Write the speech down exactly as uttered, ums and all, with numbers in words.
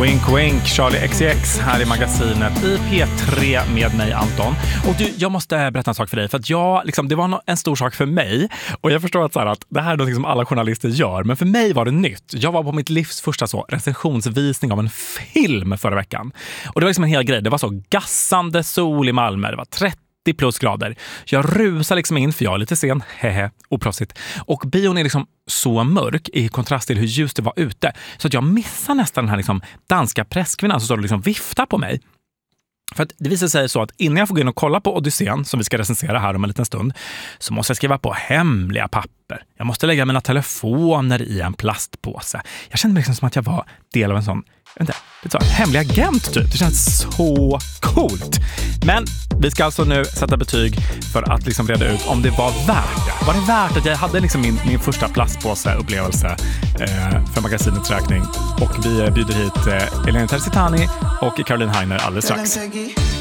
Wink wink, Charlie X C X här i magasinet i P tre med mig Anton. Och du, jag måste berätta en sak för dig för att jag, liksom, det var en stor sak för mig och jag förstår att, så här, att det här är något som alla journalister gör, men för mig var det nytt. Jag var på mitt livs första så, recensionsvisning av en film förra veckan och det var liksom en hel grej. Det var så gassande sol i Malmö, det var trettio plus grader. Jag rusar liksom in för jag är lite sen, hehe, oproffsigt. Och bion är liksom så mörk i kontrast till hur ljust det var ute. Så att jag missar nästan den här liksom danska presskvinnan som står och liksom viftar på mig. För att det visar sig så att innan jag får gå in och kolla på Odysseen som vi ska recensera här om en liten stund så måste jag skriva på hemliga papper. Jag måste lägga mina telefoner i en plastpåse. Jag kände mig liksom som att jag var del av en sån Vänta, det är hemlig agent typ. Det känns så coolt. Men vi ska alltså nu sätta betyg för att liksom reda ut om det var värt det. Var det värt att jag hade liksom min, min första plastpåse-upplevelse eh, för magasinets räkning. Och vi bjuder hit eh, Elena Terzitani och Caroline Heiner alldeles strax.